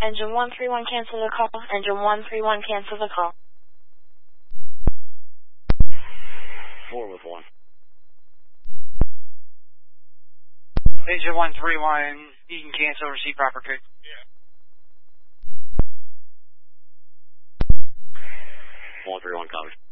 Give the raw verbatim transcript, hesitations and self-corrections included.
Engine one three one, cancel the call. Engine one three one, cancel the call. Four with one. Engine one three one, you can cancel, receive proper code. Yeah. one three one, copy.